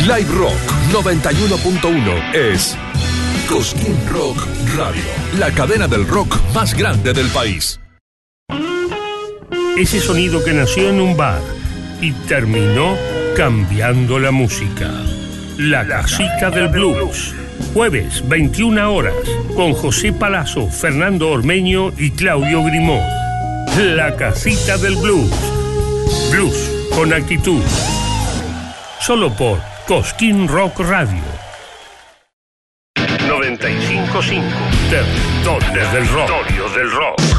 Live Rock 91.1 es Cosquín Rock Radio, la cadena del rock más grande del país. Ese sonido que nació en un bar y terminó cambiando la música. La Casita del Blues. Jueves, 21 horas, con José Palazzo, Fernando Ormeño y Claudio Grimó. La Casita del Blues. Blues con actitud. Solo por Cosquín Rock Radio. 95.5. Territorios del rock.